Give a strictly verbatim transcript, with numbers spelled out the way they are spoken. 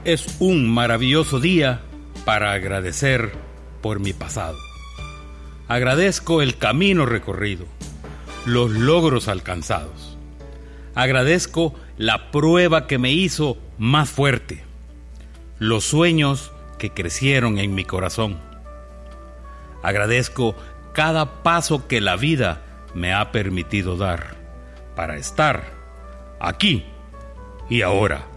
es un maravilloso día para agradecer por mi pasado. Agradezco el camino recorrido, los logros alcanzados. Agradezco la prueba que me hizo más fuerte, los sueños que crecieron en mi corazón. Agradezco cada paso que la vida me ha permitido dar para estar aquí y ahora.